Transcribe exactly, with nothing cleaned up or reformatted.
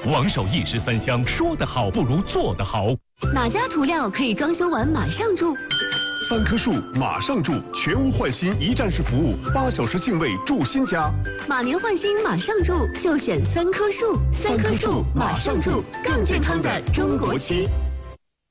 王守义十三香，说得好不如做得好。 哪家涂料可以装修完马上住？ 三棵树马上住，全屋换新一站式服务，八小时净位住新家。 马年换新马上住，就选三棵树。三棵树马上住，更健康的中国区。